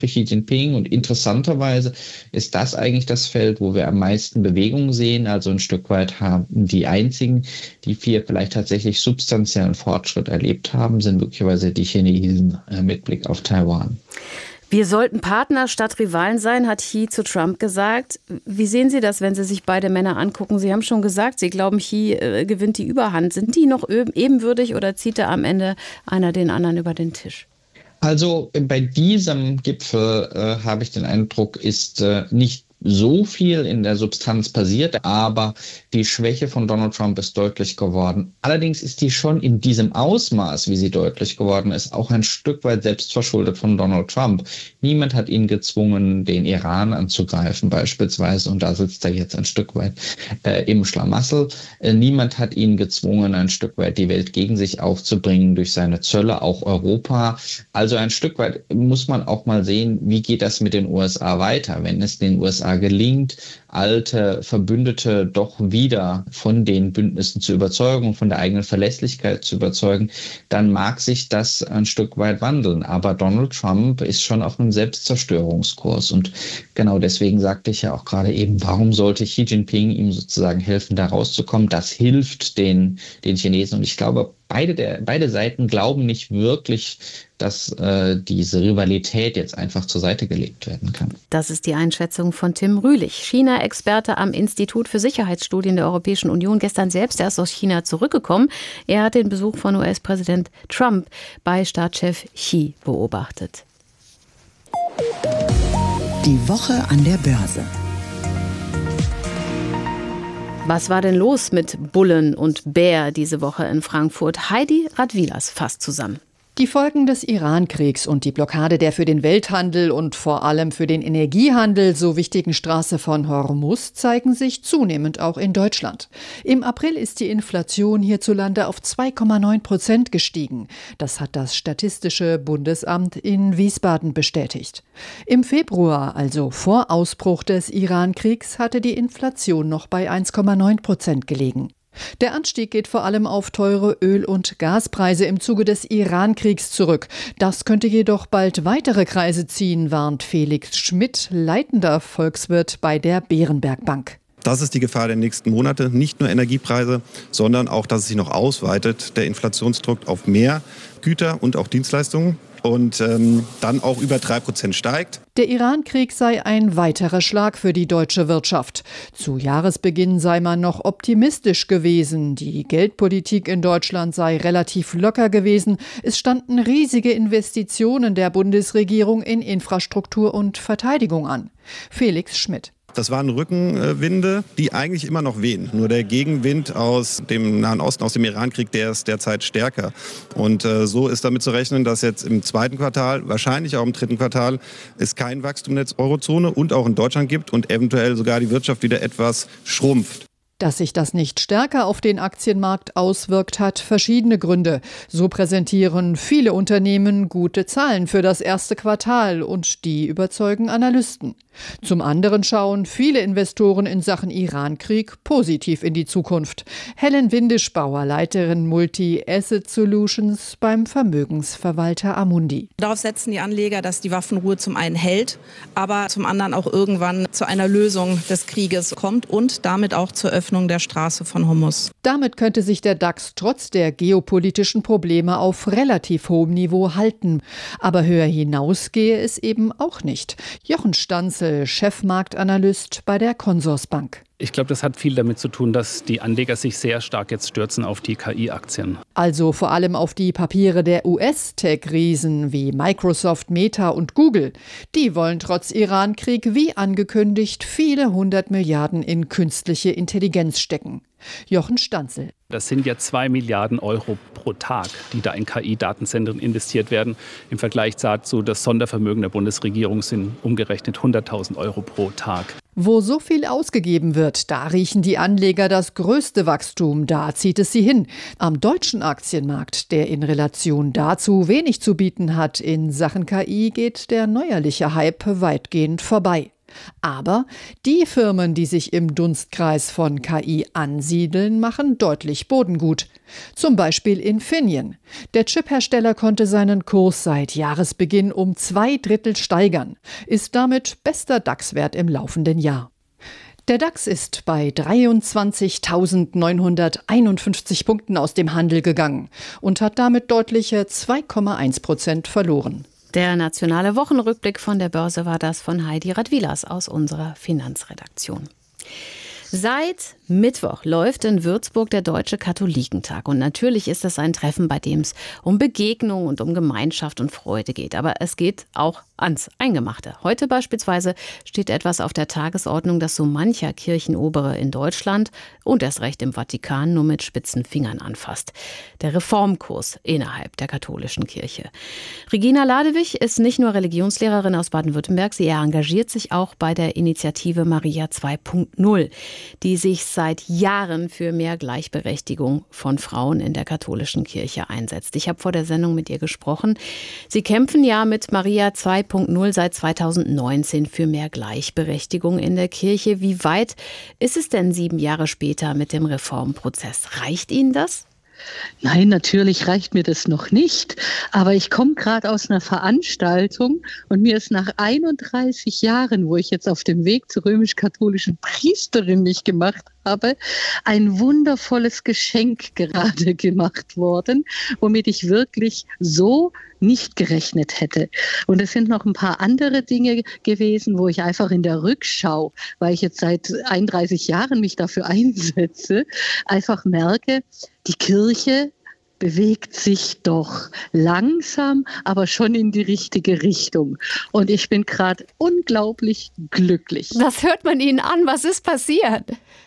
für Xi Jinping. Und interessanterweise ist das eigentlich das Feld, wo wir am meisten Bewegung sehen. Also ein Stück weit haben die einzigen, die hier vielleicht tatsächlich substanziellen Fortschritt erlebt haben, sind möglicherweise die Chinesen mit Blick auf Taiwan. Wir sollten Partner statt Rivalen sein, hat Xi zu Trump gesagt. Wie sehen Sie das, wenn Sie sich beide Männer angucken? Sie haben schon gesagt, Sie glauben, Xi gewinnt die Überhand. Sind die noch ebenwürdig oder zieht da am Ende einer den anderen über den Tisch? Also bei diesem Gipfel habe ich den Eindruck, ist nicht so viel in der Substanz passiert, aber die Schwäche von Donald Trump ist deutlich geworden. Allerdings ist die schon in diesem Ausmaß, wie sie deutlich geworden ist, auch ein Stück weit selbstverschuldet von Donald Trump. Niemand hat ihn gezwungen, den Iran anzugreifen beispielsweise, und da sitzt er jetzt ein Stück weit im Schlamassel. Niemand hat ihn gezwungen, ein Stück weit die Welt gegen sich aufzubringen durch seine Zölle, auch Europa. Also ein Stück weit muss man auch mal sehen, wie geht das mit den USA weiter, wenn es den USA gelingt, alte Verbündete doch wieder von den Bündnissen zu überzeugen, von der eigenen Verlässlichkeit zu überzeugen, dann mag sich das ein Stück weit wandeln. Aber Donald Trump ist schon auf einem Selbstzerstörungskurs. Und genau deswegen sagte ich ja auch gerade eben, warum sollte Xi Jinping ihm sozusagen helfen, da rauszukommen? Das hilft den Chinesen. Und ich glaube, beide Seiten glauben nicht wirklich, dass diese Rivalität jetzt einfach zur Seite gelegt werden kann. Das ist die Einschätzung von Tim Rühlich, China-Experte am Institut für Sicherheitsstudien der Europäischen Union, gestern selbst erst aus China zurückgekommen. Er hat den Besuch von US-Präsident Trump bei Staatschef Xi beobachtet. Die Woche an der Börse. Was war denn los mit Bullen und Bär diese Woche in Frankfurt? Heidi Radwilas fasst zusammen. Die Folgen des Iran-Kriegs und die Blockade der für den Welthandel und vor allem für den Energiehandel so wichtigen Straße von Hormuz zeigen sich zunehmend auch in Deutschland. Im April ist die Inflation hierzulande auf 2,9% gestiegen. Das hat das Statistische Bundesamt in Wiesbaden bestätigt. Im Februar, also vor Ausbruch des Iran-Kriegs, hatte die Inflation noch bei 1,9% gelegen. Der Anstieg geht vor allem auf teure Öl- und Gaspreise im Zuge des Iran-Kriegs zurück. Das könnte jedoch bald weitere Kreise ziehen, warnt Felix Schmidt, leitender Volkswirt bei der Berenberg Bank. Das ist die Gefahr der nächsten Monate. Nicht nur Energiepreise, sondern auch, dass es sich noch ausweitet, der Inflationsdruck auf mehr Güter und auch Dienstleistungen. Und dann auch über 3% steigt. Der Iran-Krieg sei ein weiterer Schlag für die deutsche Wirtschaft. Zu Jahresbeginn sei man noch optimistisch gewesen. Die Geldpolitik in Deutschland sei relativ locker gewesen. Es standen riesige Investitionen der Bundesregierung in Infrastruktur und Verteidigung an. Felix Schmidt. Das waren Rückenwinde, die eigentlich immer noch wehen. Nur der Gegenwind aus dem Nahen Osten, aus dem Iran-Krieg, der ist derzeit stärker. Und so ist damit zu rechnen, dass jetzt im zweiten Quartal, wahrscheinlich auch im dritten Quartal, es kein Wachstum in der Eurozone und auch in Deutschland gibt und eventuell sogar die Wirtschaft wieder etwas schrumpft. Dass sich das nicht stärker auf den Aktienmarkt auswirkt, hat verschiedene Gründe. So präsentieren viele Unternehmen gute Zahlen für das erste Quartal und die überzeugen Analysten. Zum anderen schauen viele Investoren in Sachen Iran-Krieg positiv in die Zukunft. Helen Windischbauer, Leiterin Multi-Asset Solutions beim Vermögensverwalter Amundi. Darauf setzen die Anleger, dass die Waffenruhe zum einen hält, aber zum anderen auch irgendwann zu einer Lösung des Krieges kommt und damit auch zur Öffnung der Straße von Hormuz. Damit könnte sich der DAX trotz der geopolitischen Probleme auf relativ hohem Niveau halten. Aber höher hinaus gehe es eben auch nicht. Jochen Stanzel, Chefmarktanalyst bei der Consorsbank. Ich glaube, das hat viel damit zu tun, dass die Anleger sich sehr stark jetzt stürzen auf die KI-Aktien. Also vor allem auf die Papiere der US-Tech-Riesen wie Microsoft, Meta und Google. Die wollen trotz Iran-Krieg wie angekündigt viele 100 Milliarden in künstliche Intelligenz stecken. Jochen Stanzel. Das sind ja 2 Milliarden Euro pro Tag, die da in KI-Datenzentren investiert werden. Im Vergleich dazu, das Sondervermögen der Bundesregierung sind umgerechnet 100.000 Euro pro Tag. Wo so viel ausgegeben wird, da riechen die Anleger das größte Wachstum, da zieht es sie hin. Am deutschen Aktienmarkt, der in Relation dazu wenig zu bieten hat in Sachen KI, geht der neuerliche Hype weitgehend vorbei. Aber die Firmen, die sich im Dunstkreis von KI ansiedeln, machen deutlich Bodengut. Zum Beispiel Infineon. Der Chiphersteller konnte seinen Kurs seit Jahresbeginn um 2/3 steigern, ist damit bester DAX-Wert im laufenden Jahr. Der DAX ist bei 23.951 Punkten aus dem Handel gegangen und hat damit deutliche 2,1% verloren. Der nationale Wochenrückblick von der Börse war das von Heidi Radwilas aus unserer Finanzredaktion. Seit Mittwoch läuft in Würzburg der Deutsche Katholikentag. Und natürlich ist das ein Treffen, bei dem es um Begegnung und um Gemeinschaft und Freude geht. Aber es geht auch ans Eingemachte. Heute beispielsweise steht etwas auf der Tagesordnung, das so mancher Kirchenobere in Deutschland und erst recht im Vatikan nur mit spitzen Fingern anfasst. Der Reformkurs innerhalb der katholischen Kirche. Regina Ladewig ist nicht nur Religionslehrerin aus Baden-Württemberg, sie engagiert sich auch bei der Initiative Maria 2.0, die sich seit Jahren für mehr Gleichberechtigung von Frauen in der katholischen Kirche einsetzt. Ich habe vor der Sendung mit ihr gesprochen. Sie kämpfen ja mit Maria 2.0 seit 2019 für mehr Gleichberechtigung in der Kirche. Wie weit ist es denn 7 Jahre später mit dem Reformprozess? Reicht Ihnen das? Nein, natürlich reicht mir das noch nicht. Aber ich komme gerade aus einer Veranstaltung und mir ist nach 31 Jahren, wo ich jetzt auf dem Weg zur römisch-katholischen Priesterin mich gemacht habe, ein wundervolles Geschenk gerade gemacht worden, womit ich wirklich so nicht gerechnet hätte. Und es sind noch ein paar andere Dinge gewesen, wo ich einfach in der Rückschau, weil ich jetzt seit 31 Jahren mich dafür einsetze, einfach merke, die Kirche bewegt sich doch langsam, aber schon in die richtige Richtung. Und ich bin gerade unglaublich glücklich. Das hört man Ihnen an. Was ist passiert?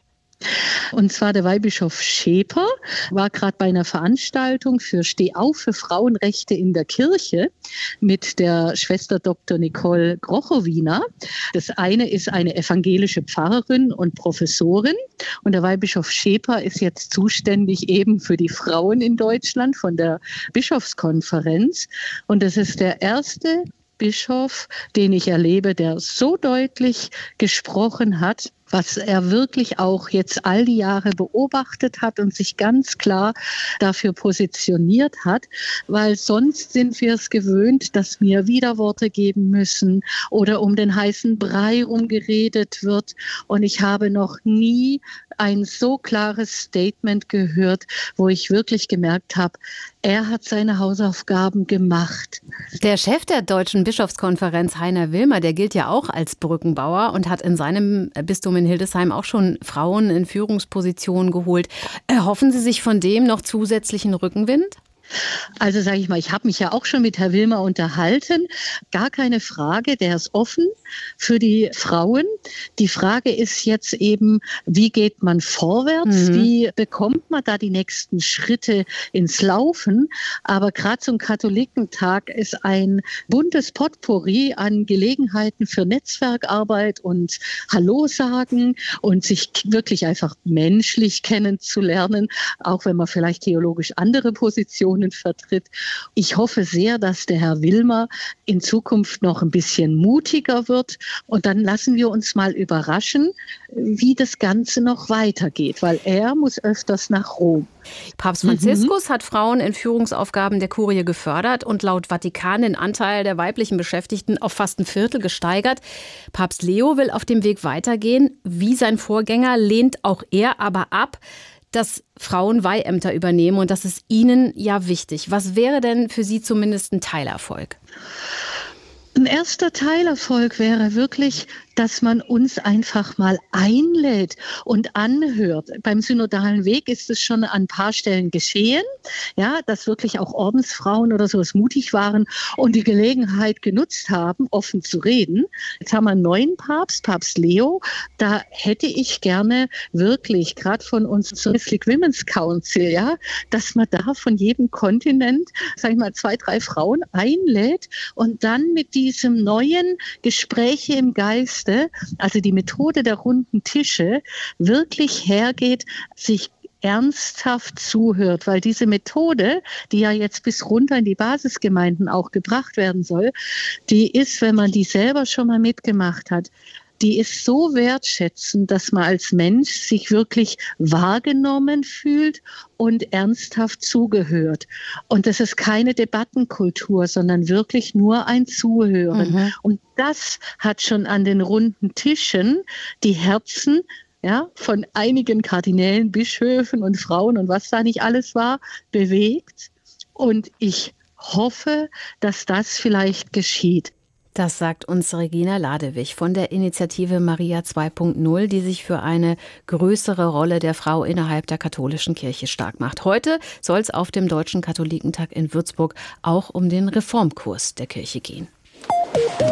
Und zwar der Weihbischof Scheper war gerade bei einer Veranstaltung für Steh auf für Frauenrechte in der Kirche mit der Schwester Dr. Nicole Grochowina. Das eine ist eine evangelische Pfarrerin und Professorin und der Weihbischof Scheper ist jetzt zuständig eben für die Frauen in Deutschland von der Bischofskonferenz. Und das ist der erste Bischof, den ich erlebe, der so deutlich gesprochen hat, was er wirklich auch jetzt all die Jahre beobachtet hat und sich ganz klar dafür positioniert hat, weil sonst sind wir es gewöhnt, dass wir Widerworte geben müssen oder um den heißen Brei rumgeredet wird. Und ich habe noch nie ein so klares Statement gehört, wo ich wirklich gemerkt habe, er hat seine Hausaufgaben gemacht. Der Chef der Deutschen Bischofskonferenz, Heiner Wilmer, der gilt ja auch als Brückenbauer und hat in seinem Bistum in Hildesheim auch schon Frauen in Führungspositionen geholt. Erhoffen Sie sich von dem noch zusätzlichen Rückenwind? Also sage ich mal, ich habe mich ja auch schon mit Herrn Wilmer unterhalten. Gar keine Frage, der ist offen für die Frauen. Die Frage ist jetzt eben, wie geht man vorwärts? Wie bekommt man da die nächsten Schritte ins Laufen? Aber gerade zum Katholikentag ist ein buntes Potpourri an Gelegenheiten für Netzwerkarbeit und Hallo sagen und sich wirklich einfach menschlich kennenzulernen, auch wenn man vielleicht theologisch andere Positionen vertritt. Ich hoffe sehr, dass der Herr Wilmer in Zukunft noch ein bisschen mutiger wird und dann lassen wir uns mal überraschen, wie das Ganze noch weitergeht, weil er muss öfters nach Rom. Papst Franziskus hat Frauen in Führungsaufgaben der Kurie gefördert und laut Vatikan den Anteil der weiblichen Beschäftigten auf fast 1/4 gesteigert. Papst Leo will auf dem Weg weitergehen. Wie sein Vorgänger lehnt auch er aber ab, dass Frauen Weihämter übernehmen und das ist Ihnen ja wichtig. Was wäre denn für Sie zumindest ein Teilerfolg? Ein erster Teilerfolg wäre wirklich, dass man uns einfach mal einlädt und anhört. Beim synodalen Weg ist es schon an ein paar Stellen geschehen, ja, dass wirklich auch Ordensfrauen oder sowas mutig waren und die Gelegenheit genutzt haben, offen zu reden. Jetzt haben wir einen neuen Papst, Papst Leo. Da hätte ich gerne wirklich, gerade von uns Catholic Women's Council, ja, dass man da von jedem Kontinent, sag ich mal, 2, 3 Frauen einlädt und dann mit diesem neuen Gespräche im Geiste, also die Methode der runden Tische, wirklich hergeht, sich ernsthaft zuhört, weil diese Methode, die ja jetzt bis runter in die Basisgemeinden auch gebracht werden soll, die ist, wenn man die selber schon mal mitgemacht hat, die ist so wertschätzend, dass man als Mensch sich wirklich wahrgenommen fühlt und ernsthaft zugehört. Und das ist keine Debattenkultur, sondern wirklich nur ein Zuhören. Und das hat schon an den runden Tischen die Herzen von einigen Kardinälen, Bischöfen und Frauen und was da nicht alles war, bewegt. Und ich hoffe, dass das vielleicht geschieht. Das sagt uns Regina Ladewig von der Initiative Maria 2.0, die sich für eine größere Rolle der Frau innerhalb der katholischen Kirche stark macht. Heute soll es auf dem Deutschen Katholikentag in Würzburg auch um den Reformkurs der Kirche gehen.